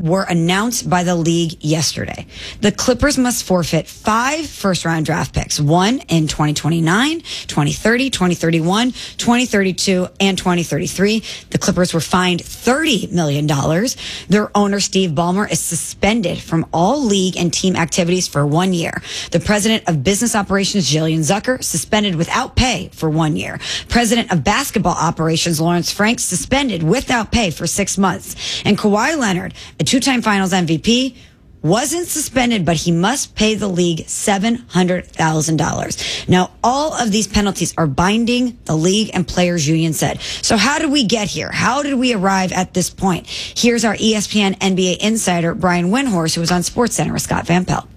were announced by the league yesterday. The Clippers must forfeit 5 first-round draft picks, one in 2029, 2030, 2031, 2032, and 2033. The Clippers were fined $30 million. Their owner, Steve Ballmer, is suspended from all league and team activities for 1 year. The president of business operations, Jillian Zucker, suspended without pay for 1 year. President of basketball operations, Lawrence Frank, suspended without pay for 6 months. And Kawhi Leonard, a 2-time finals MVP, wasn't suspended, but he must pay the league $700,000. Now, all of these penalties are binding, the league and players union said. So how did we get here? How did we arrive at this point? Here's our ESPN NBA insider, Brian Windhorst, who was on SportsCenter with Scott Van Pelt.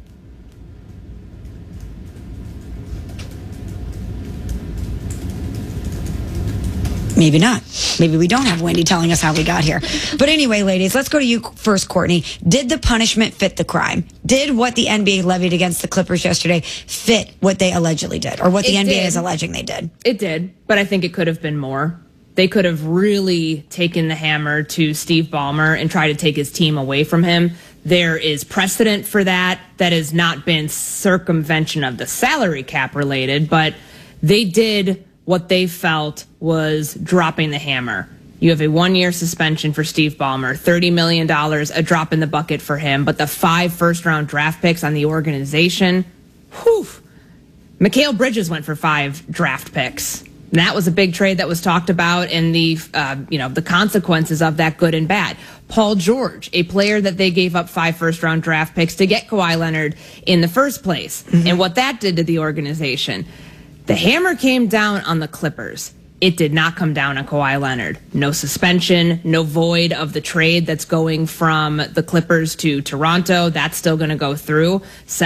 Maybe not. Maybe we don't have Wendy telling us how we got here. But anyway, ladies, let's go to you first, Courtney. Did the punishment fit the crime? Did what the NBA levied against the Clippers yesterday fit what they allegedly did, or what the NBA is alleging they did? It did, but I think it could have been more. They could have really taken the hammer to Steve Ballmer and tried to take his team away from him. There is precedent for that. That has not been circumvention of the salary cap related, but they did what they felt was dropping the hammer. You have a 1-year suspension for Steve Ballmer, $30 million, a drop in the bucket for him, but the 5 first-round draft picks on the organization, whew. Mikal Bridges went for 5 draft picks. And that was a big trade that was talked about, and the consequences of that, good and bad. Paul George, a player that they gave up 5 first-round draft picks to get Kawhi Leonard in the first place, and what that did to the organization. The hammer came down on the Clippers. It did not come down on Kawhi Leonard. No suspension, no void of the trade that's going from the Clippers to Toronto. That's still going to go through.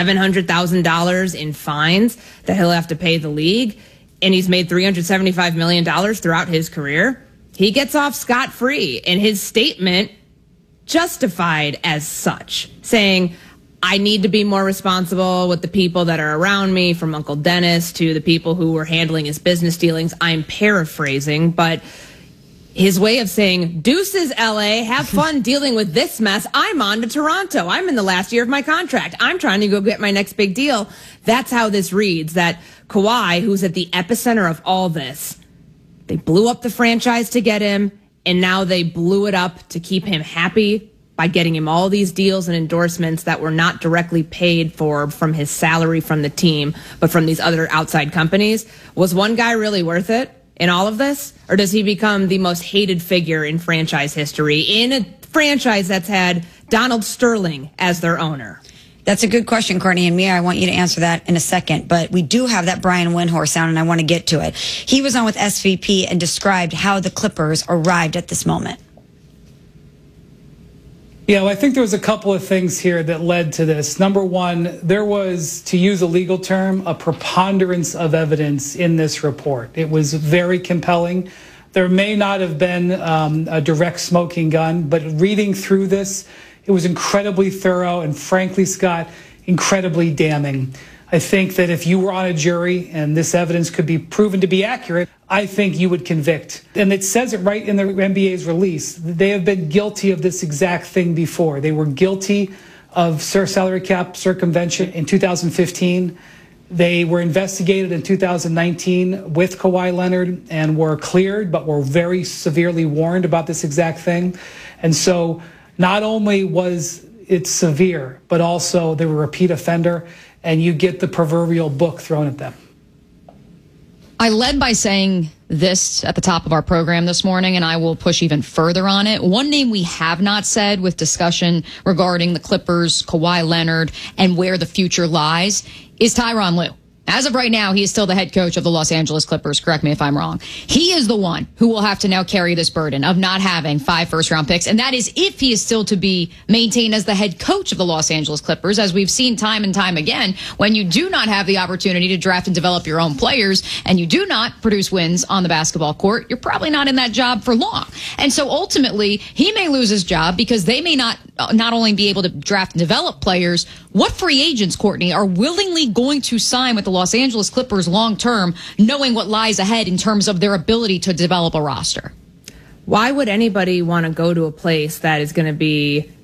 $700,000 in fines that he'll have to pay the league. And he's made $375 million throughout his career. He gets off scot-free. And his statement justified as such, saying, I need to be more responsible with the people that are around me, from Uncle Dennis to the people who were handling his business dealings. I'm paraphrasing, but his way of saying, deuces, LA, have fun dealing with this mess. I'm on to Toronto. I'm in the last year of my contract. I'm trying to go get my next big deal. That's how this reads, that Kawhi, who's at the epicenter of all this, they blew up the franchise to get him, and now they blew it up to keep him happy by getting him all these deals and endorsements that were not directly paid for from his salary from the team, but from these other outside companies. Was one guy really worth it in all of this? Or does he become the most hated figure in franchise history, in a franchise that's had Donald Sterling as their owner? That's a good question, Courtney, and Mia, I want you to answer that in a second, but we do have that Brian Windhorst sound, and I want to get to it. He was on with SVP and described how the Clippers arrived at this moment. Yeah, well, I think there was a couple of things here that led to this. Number one, there was, to use a legal term, a preponderance of evidence in this report. It was very compelling. There may not have been a direct smoking gun, but reading through this, it was incredibly thorough and, frankly, Scott, incredibly damning. I think that if you were on a jury and this evidence could be proven to be accurate, I think you would convict. And it says it right in the NBA's release. They have been guilty of this exact thing before. They were guilty of salary cap circumvention in 2015. They were investigated in 2019 with Kawhi Leonard and were cleared, but were very severely warned about this exact thing. And so not only was it severe, but also they were a repeat offender, and you get the proverbial book thrown at them. I led by saying this at the top of our program this morning, and I will push even further on it. One name we have not said with discussion regarding the Clippers, Kawhi Leonard, and where the future lies is Tyronn Lue. As of right now, he is still the head coach of the Los Angeles Clippers. Correct me if I'm wrong. He is the one who will have to now carry this burden of not having 5 first-round picks, and that is if he is still to be maintained as the head coach of the Los Angeles Clippers. As we've seen time and time again, when you do not have the opportunity to draft and develop your own players, and you do not produce wins on the basketball court, you're probably not in that job for long. And so ultimately, he may lose his job because they may not only be able to draft and develop players. What free agents, Courtney, are willingly going to sign with the Los Angeles Clippers long term, knowing what lies ahead in terms of their ability to develop a roster? Why would anybody want to go to a place that is going to be